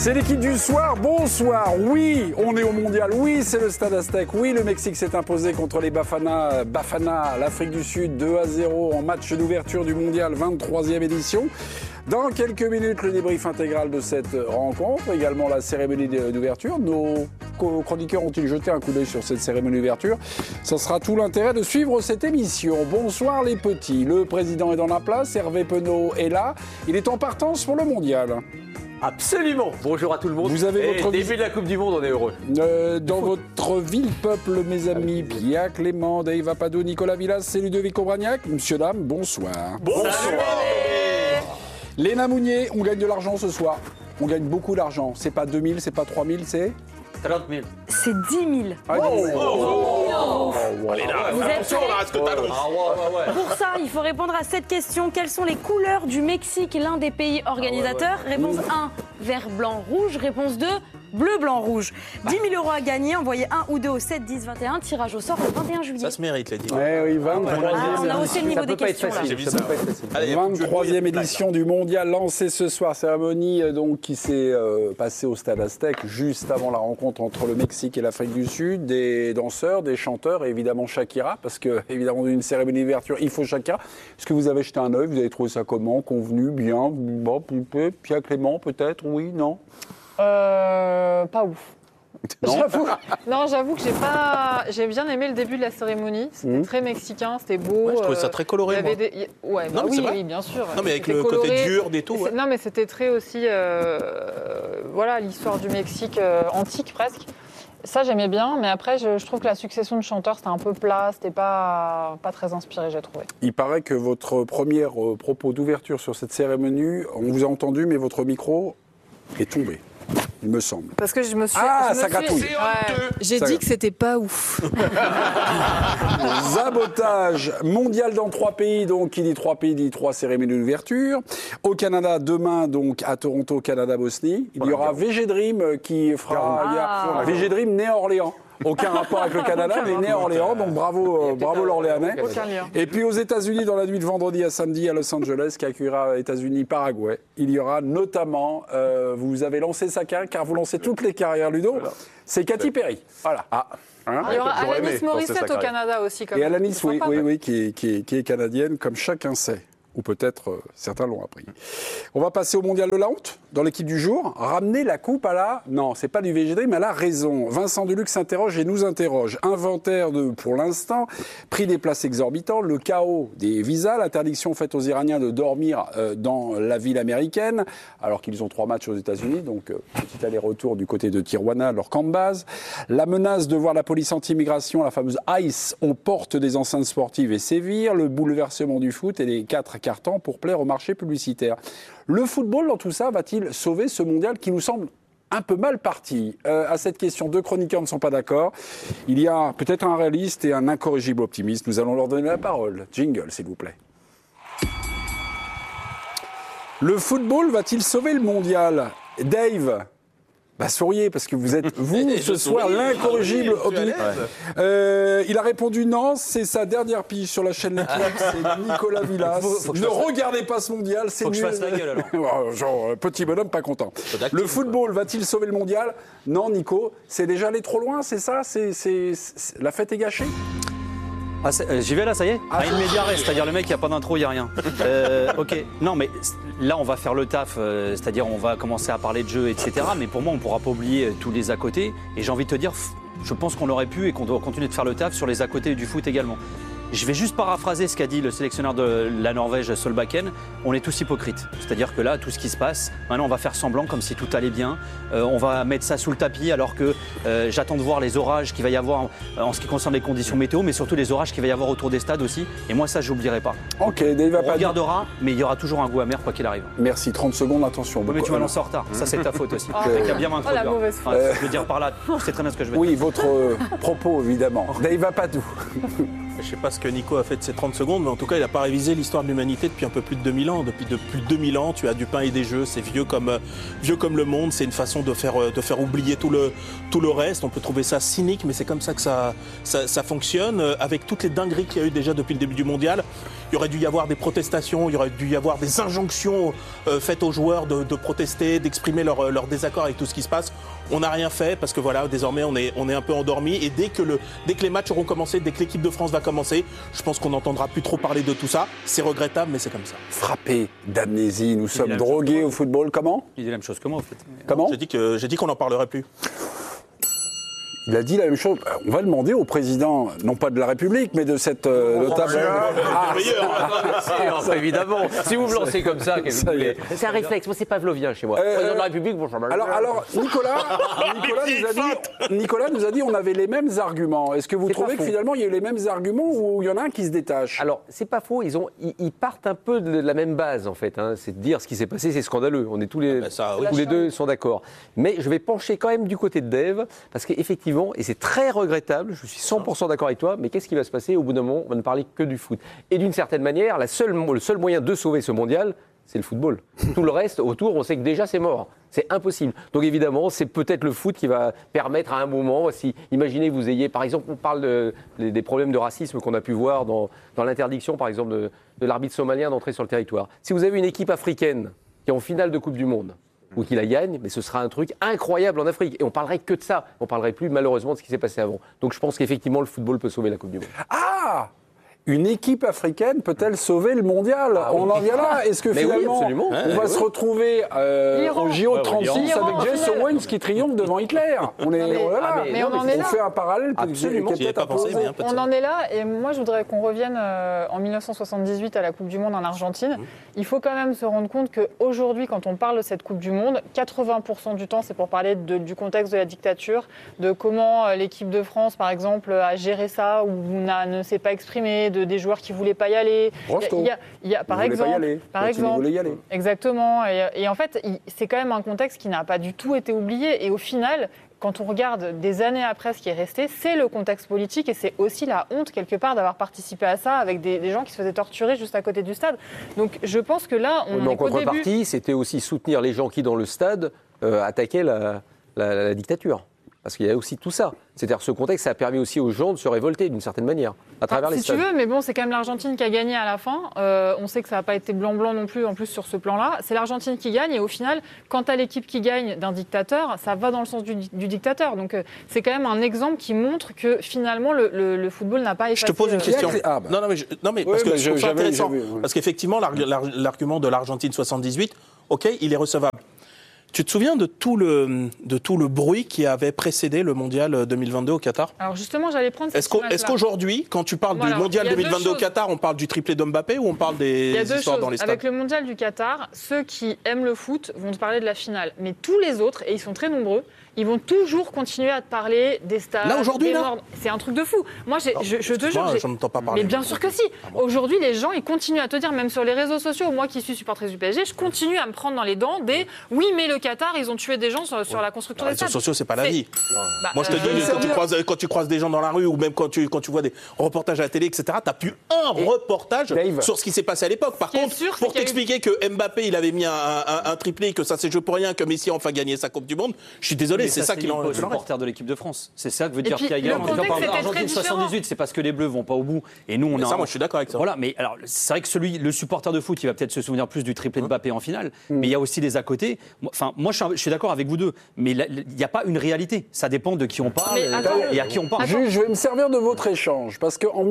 C'est l'équipe du soir, bonsoir, oui, on est au mondial, oui, c'est le Stade Aztec, oui, le Mexique s'est imposé contre les Bafana, l'Afrique du Sud, 2-0 en match d'ouverture du mondial, 23e édition. Dans quelques minutes, le débrief intégral de cette rencontre, également la cérémonie d'ouverture. Nos chroniqueurs ont-ils jeté un coup d'œil sur cette cérémonie d'ouverture? Ça sera tout l'intérêt de suivre cette émission. Bonsoir les petits, le président est dans la place, Hervé Penaud est là, il est en partance pour le mondial. Absolument. Bonjour à tout le monde. Vous avez votre début de la Coupe du Monde, on est heureux. Dans votre ville-peuple, mes amis, Pia Clément, Dave Apadou, Nicolas Villas et Ludovic Aubragnac. Monsieur, dame, bonsoir. Bonsoir. Léna Mounier, on gagne de l'argent ce soir. On gagne beaucoup d'argent. C'est pas 2000, c'est pas 3000, c'est 30 000. C'est 10 000. Ah, Vous êtes prêts ? Ouais. Pour ça, il faut répondre à cette question. Quelles sont les couleurs du Mexique, l'un des pays organisateurs ? Réponse 1, vert, blanc, rouge. Réponse 2, bleu, blanc, rouge. 10 000 € à gagner. Envoyez 1 ou 2 au 7 10 21. Tirage au sort le 21 juillet. Ça se mérite, les 10. Oui, 23e. On a haussé le niveau des questions là. J'ai vu ça. Allez, 23e édition du mondial lancée ce soir. Cérémonie donc, qui s'est passée au Stade Aztec juste avant la rencontre entre le Mexique et l'Afrique du Sud. Des danseurs, des chanteurs et évidemment Shakira, parce que évidemment d'une cérémonie d'ouverture, il faut Shakira. Est-ce que vous avez jeté un œil? Vous avez trouvé ça comment? Convenu? Bien? Bon, Pia Clément peut-être? Oui? Non? Pas ouf. Non, j'avoue que j'ai bien aimé le début de la cérémonie. C'était très mexicain, c'était beau. Ouais, je trouvais ça très coloré. Il y avait moi. Non, mais c'est vrai. Oui, bien sûr. Non, mais avec C'était le coloré. côté dur des taux. Ouais. Non, mais c'était très aussi, voilà, l'histoire du Mexique antique presque. Ça, j'aimais bien, mais après, je trouve que la succession de chanteurs, c'était un peu plat, c'était pas très inspiré, j'ai trouvé. Il paraît que votre premier propos d'ouverture sur cette cérémonie, on vous a entendu, mais votre micro est tombé, il me semble. Parce que je me suis... Ça gratouille. J'ai dit que c'était pas ouf. Sabotage mondial dans 3 pays, donc qui dit 3 pays dit 3 cérémonies d'ouverture. Au Canada, demain, donc à Toronto, Canada-Bosnie. Il y aura VG Dream qui fera... VG Dream né à Orléans. Aucun rapport avec le Canada, mais né à Orléans, donc bravo l'Orléanais. Et puis aux États-Unis, dans la nuit de vendredi à samedi à Los Angeles, qui accueillera États-Unis-Paraguay, il y aura notamment, vous avez lancé sa carrière, car vous lancez toutes les carrières, Ludo, c'est Katy Perry. Voilà. Il y aura Alanis Morissette au Canada aussi. Quand et même. Alanis, oui, qui est canadienne, comme chacun sait. Ou peut-être certains l'ont appris. On va passer au mondial de la honte, dans l'équipe du jour. Ramener la coupe à la... Non, c'est pas du VGD, mais à la raison. Vincent Deluc s'interroge et nous interroge. Inventaire pour l'instant, prix des places exorbitants, le chaos des visas, l'interdiction faite aux Iraniens de dormir dans la ville américaine, alors qu'ils ont 3 matchs aux États-Unis, donc petit aller-retour du côté de Tijuana, leur camp de base. La menace de voir la police anti-immigration, la fameuse ICE, aux portes des enceintes sportives et sévir, le bouleversement du foot et les 4 cartons pour plaire au marché publicitaire. Le football, dans tout ça, va-t-il sauver ce mondial qui nous semble un peu mal parti? À cette question, 2 chroniqueurs ne sont pas d'accord. Il y a peut-être un réaliste et un incorrigible optimiste. Nous allons leur donner la parole. Jingle, s'il vous plaît. Le football va-t-il sauver le mondial? Dave, souriez, parce que vous êtes, ce soir, l'incorrigible optimiste. Il a répondu non, c'est sa dernière pige sur la chaîne L'équipe, c'est Nicolas Villas. Ne regardez pas ce mondial, c'est nul. Faut que je fasse la gueule, alors. Genre, petit bonhomme, pas content. Le football va-t-il sauver le mondial? Non, Nico, c'est déjà allé trop loin, c'est ça? La fête est gâchée? J'y vais là, ça y est. Une média reste, c'est-à-dire le mec, il n'y a pas d'intro, il n'y a rien. Ok, non mais là on va faire le taf, c'est-à-dire on va commencer à parler de jeu, etc. Mais pour moi on ne pourra pas oublier tous les à côté. Et j'ai envie de te dire, je pense qu'on aurait pu et qu'on doit continuer de faire le taf sur les à côté du foot également. Je vais juste paraphraser ce qu'a dit le sélectionneur de la Norvège, Solbakken. On est tous hypocrites. C'est-à-dire que là, tout ce qui se passe, maintenant on va faire semblant comme si tout allait bien. On va mettre ça sous le tapis alors que j'attends de voir les orages qu'il va y avoir en ce qui concerne les conditions météo, mais surtout les orages qu'il va y avoir autour des stades aussi. Et moi, ça, j'oublierai pas. Ok, Dave va on regardera, mais il y aura toujours un goût amer quoi qu'il arrive. Merci, 30 secondes, attention. Oui, mais tu vas lancer en retard. Ça, c'est ta faute aussi. Tu as bien m'introduire. La mauvaise foi. Je veux dire par là, tu sais très bien ce que je veux dire. Oui, votre propos, évidemment. Dave Apadou. Je ne sais pas ce que Nico a fait de ces 30 secondes, mais en tout cas, il n'a pas révisé l'histoire de l'humanité depuis un peu plus de 2000 ans. Depuis plus de 2000 ans, tu as du pain et des jeux. C'est vieux comme le monde. C'est une façon de faire oublier tout le reste. On peut trouver ça cynique, mais c'est comme ça que ça fonctionne. Avec toutes les dingueries qu'il y a eu déjà depuis le début du mondial, il y aurait dû y avoir des protestations, il y aurait dû y avoir des injonctions faites aux joueurs de protester, d'exprimer leur désaccord avec tout ce qui se passe. On n'a rien fait parce que voilà, désormais on est un peu endormi et dès que les matchs auront commencé, dès que l'équipe de France va commencer, je pense qu'on n'entendra plus trop parler de tout ça. C'est regrettable, mais c'est comme ça. Frappé d'amnésie, nous sommes drogués au football. Comment ? Il dit la même chose que moi, en fait. Comment ? J'ai dit qu'on n'en parlerait plus. Il a dit la même chose. On va demander au président, non pas de la République, mais de cette notable. Évidemment. Si vous me lancez comme ça, qu'est-ce que vous voulez ? C'est un réflexe. Moi, c'est pavlovien chez moi. Président de la République, bonjour. Alors Nicolas nous a dit on avait les mêmes arguments. Est-ce que vous trouvez que finalement il y a eu les mêmes arguments ou il y en a un qui se détache ? Alors, c'est pas faux. Ils partent un peu de la même base, en fait. C'est de dire ce qui s'est passé, c'est scandaleux. On est tous les deux sont d'accord. Mais je vais pencher quand même du côté de Dave, parce qu'effectivement, et c'est très regrettable, je suis 100% d'accord avec toi, mais qu'est-ce qui va se passer au bout d'un moment ? On va ne parler que du foot. Et d'une certaine manière, le seul moyen de sauver ce mondial, c'est le football. Tout le reste autour, on sait que déjà c'est mort. C'est impossible. Donc évidemment, c'est peut-être le foot qui va permettre à un moment, si imaginez vous ayez, par exemple, on parle des problèmes de racisme qu'on a pu voir dans l'interdiction, par exemple, de l'arbitre somalien d'entrer sur le territoire. Si vous avez une équipe africaine qui est en finale de Coupe du Monde, ou qui la gagne, mais ce sera un truc incroyable en Afrique. Et on parlerait que de ça. On parlerait plus, malheureusement, de ce qui s'est passé avant. Donc je pense qu'effectivement, le football peut sauver la Coupe du Monde. Ah ! Une équipe africaine peut-elle sauver le mondial ? On en vient là. Est-ce que finalement, on va se retrouver au JO 36 avec Jesse Owens qui triomphe devant Hitler ? On fait un parallèle. Absolument. On en est là. Et moi, je voudrais qu'on revienne en 1978 à la Coupe du Monde en Argentine. Il faut quand même se rendre compte qu'aujourd'hui, quand on parle de cette Coupe du Monde, 80% du temps, c'est pour parler du contexte de la dictature, de comment l'équipe de France, par exemple, a géré ça ou ne s'est pas exprimée, des joueurs qui ne voulaient pas y aller. Il y a par exemple. Exactement. Et en fait, c'est quand même un contexte qui n'a pas du tout été oublié. Et au final, quand on regarde des années après ce qui est resté, c'est le contexte politique et c'est aussi la honte quelque part d'avoir participé à ça avec des gens qui se faisaient torturer juste à côté du stade. Donc je pense que là, on est en contrepartie, c'était aussi soutenir les gens qui dans le stade attaquaient la dictature. Parce qu'il y a aussi tout ça. C'est-à-dire ce contexte, ça a permis aussi aux gens de se révolter d'une certaine manière, à travers les stades. Si tu veux, mais bon, c'est quand même l'Argentine qui a gagné à la fin. On sait que ça n'a pas été blanc-blanc non plus, en plus sur ce plan-là. C'est l'Argentine qui gagne et au final, quand tu as l'équipe qui gagne d'un dictateur, ça va dans le sens du dictateur. Donc c'est quand même un exemple qui montre que finalement, le football n'a pas effacé... Je te pose une question. Non, mais parce que je trouve ça intéressant. Parce qu'effectivement, l'argument de l'Argentine 78, OK, il est recevable. Tu te souviens de tout le bruit qui avait précédé le mondial 2022 au Qatar ? Alors justement, j'allais prendre cette image-là. Est-ce qu'aujourd'hui, quand tu parles du mondial 2022 au Qatar, on parle du triplé d'Mbappé ou on parle des histoires dans les stades ? Avec le mondial du Qatar, ceux qui aiment le foot vont te parler de la finale. Mais tous les autres, et ils sont très nombreux, ils vont toujours continuer à te parler des stades. Là, aujourd'hui, là ? C'est un truc de fou. Moi, je te jure... Je n'entends pas parler. Mais bien sûr que si. Aujourd'hui, les gens, ils continuent à te dire, même sur les réseaux sociaux, moi qui suis supportrice du PSG, je continue à me prendre dans les dents des « oui, mais le Qatar, ils ont tué des gens sur la construction des stades ». Les réseaux sociaux, c'est pas la vie. Moi, je te dis, quand tu croises des gens dans la rue ou même quand tu vois des reportages à la télé, etc., t'as plus un reportage sur ce qui s'est passé à l'époque. Par contre, pour t'expliquer que Mbappé, il avait mis un triplé, que ça s'est joué pour rien, que Messi a enfin gagné sa Coupe du Monde, je suis désolé, c'est ça qui l'en le supporter de l'équipe de France. C'est ça que veut dire Pierre Gaillard. Argentine 78, c'est parce que les Bleus vont pas au bout. Et nous, on a. Ça, moi, je suis d'accord avec ça. Voilà, mais alors, c'est vrai que le supporter de foot, il va peut-être se souvenir plus du triplé de Mbappé en finale. Mais il y a aussi des à côté. Enfin, moi, je suis d'accord avec vous deux. Mais il n'y a pas une réalité. Ça dépend de qui on parle et à qui on parle. Je vais me servir de votre échange. Parce qu'en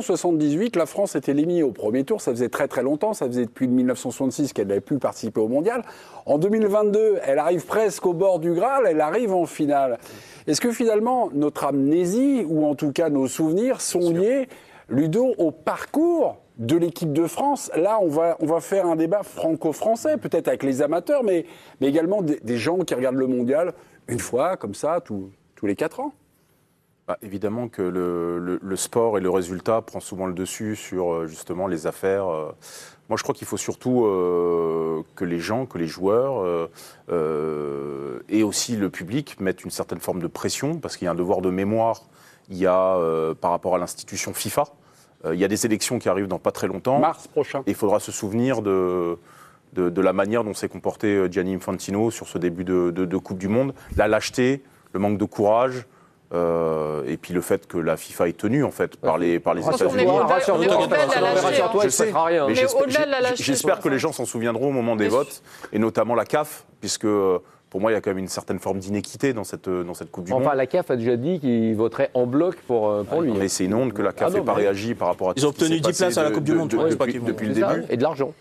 1978, la France était éliminée au premier tour. Ça faisait très très longtemps. Ça faisait depuis 1966 qu'elle n'avait plus participé au mondial. En 2022, elle arrive presque au bord du Graal. Elle arrive en finale. Est-ce que finalement, notre amnésie, ou en tout cas nos souvenirs, sont liés, Ludo, au parcours de l'équipe de France? Là, on va faire un débat franco-français, peut-être avec les amateurs, mais également des gens qui regardent le mondial une fois, comme ça, tous les 4 ans. Évidemment que le sport et le résultat prend souvent le dessus sur justement les affaires. Moi, je crois qu'il faut surtout que les gens, que les joueurs et aussi le public mettent une certaine forme de pression, parce qu'il y a un devoir de mémoire. Il y a par rapport à l'institution FIFA. Il y a des élections qui arrivent dans pas très longtemps. Mars prochain. Et il faudra se souvenir de la manière dont s'est comporté Gianni Infantino sur ce début de Coupe du Monde. La lâcheté, le manque de courage. Et puis le fait que la FIFA est tenue en fait par les États-Unis. J'espère que les gens s'en souviendront au moment des votes, et notamment la CAF, puisque pour moi il y a quand même une certaine forme d'inéquité dans cette Coupe du Monde. Enfin, la CAF a déjà dit qu'il voterait en bloc pour lui. Mais c'est une honte que la CAF n'ait pas réagi par rapport à tout Ils ont obtenu 10 places à la Coupe du Monde depuis le début. Et de l'argent.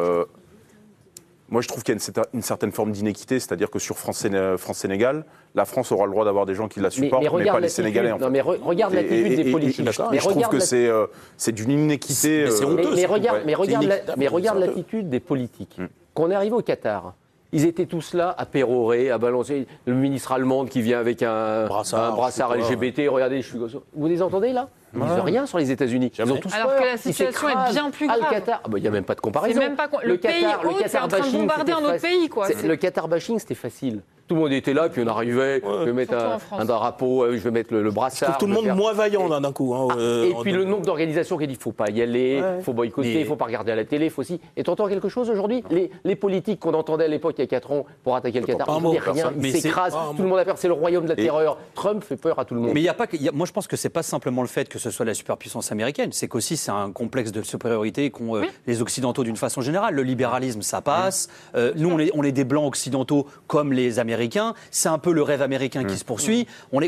Moi, je trouve qu'il y a une certaine forme d'inéquité, c'est-à-dire que sur France-Sénégal, la France aura le droit d'avoir des gens qui la supportent, mais pas les Sénégalais. En fait. Non, mais regarde l'attitude des politiques. Je trouve que c'est d'une inéquité. C'est honteux. Mais regarde l'attitude des politiques. Quand on est arrivé au Qatar, ils étaient tous là à pérorer, à balancer. Le ministre allemand qui vient avec un brassard LGBT. Regardez, vous les entendez là? Ils ne disent rien sur les États-Unis. Ils ont tous alors que la situation est bien plus grave. Le Qatar, il n'y a même pas de comparaison. Même pas le Qatar bashing, en train de bombarder un autre pays, quoi. Le Qatar bashing, c'était facile. Tout le monde était là, puis on arrivait, je vais mettre un drapeau, je vais mettre le brassard. Tout le monde moins vaillant d'un coup. Et puis le nombre d'organisations qui dit qu'il ne faut pas y aller, il faut boycotter, il ne faut pas regarder à la télé, il faut aussi. Et tu entends quelque chose aujourd'hui? Les politiques qu'on entendait à l'époque, il y a 4 ans, pour attaquer le Qatar, ils ne disent rien, ils s'écrasent, tout le monde a peur, c'est le royaume de la terreur. Trump fait peur à tout le monde. Mais il y a pas que, moi je pense que ce n'est pas simplement le fait que ce soit la superpuissance américaine, c'est qu'aussi c'est un complexe de supériorité qu'ont les Occidentaux d'une façon générale. Le libéralisme, ça passe. Nous, on est des Blancs occidentaux comme les Américains. C'est un peu le rêve américain qui se poursuit.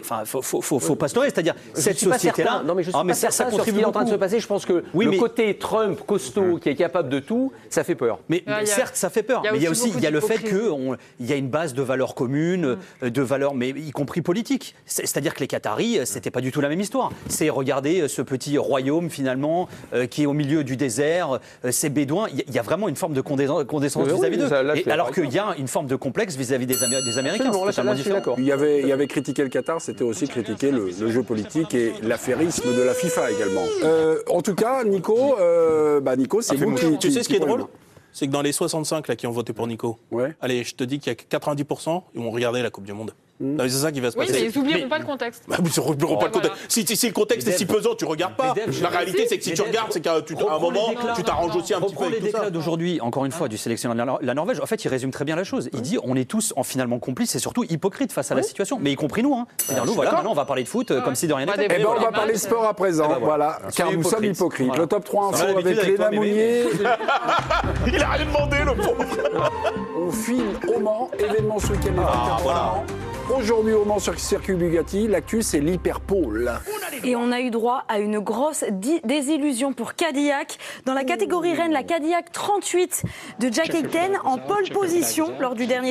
Faut pas se leurrer, c'est-à-dire cette société-là. Non, mais je suis pas certain sur ce qui est en train de se passer. Je pense que le côté Trump costaud qui est capable de tout, ça fait peur. Mais certes, ça fait peur. Mais il y a aussi le fait qu'il y a une base de valeurs communes, de valeurs, mais y compris politiques. C'est-à-dire que les Qataris, c'était pas du tout la même histoire. C'est regarder ce petit royaume finalement qui est au milieu du désert, ces bédouins. Il y a vraiment une forme de condescendance vis-à-vis d'eux. Alors qu'il y a une forme de complexe vis-à-vis des Américains. Il y avait critiqué le Qatar, c'était aussi critiquer le jeu politique et l'affairisme de la FIFA également. En tout cas, Nico, c'est vous qui... Tu sais ce qui est drôle? C'est que dans les 65 là, qui ont voté pour Nico, allez, je te dis qu'il y a 90%, ils vont regarder la Coupe du Monde. C'est ça qui va se passer. Oui, mais ils n'oublieront pas le contexte. Ils n'oublieront pas le contexte. Si le contexte est si pesant, tu ne regardes pas. La réalité, c'est que si tu regardes, c'est qu'à un moment, tu t'arranges aussi un petit peu avec tout ça. Les déclats d'aujourd'hui, encore une fois, du sélectionneur de la Norvège, en fait, il résume très bien la chose. Il dit on est tous finalement complices et surtout hypocrites face à la situation, mais y compris nous. C'est-à-dire nous, voilà, maintenant, on va parler de foot comme si de rien n'était. Eh bien, on va parler sport à présent, voilà, car nous sommes hypocrites. Le top 3 info avec Léna Mounier. Il a rien demandé, le pauvre. On file au Mans, événement ce week-end. Aujourd'hui au Mans sur circuit Bugatti, l'actu c'est l'Hyperpole. Et on a eu droit à une grosse désillusion pour Cadillac. Dans la catégorie Rennes, la Cadillac 38 de Jack Aitken en pole position lors du dernier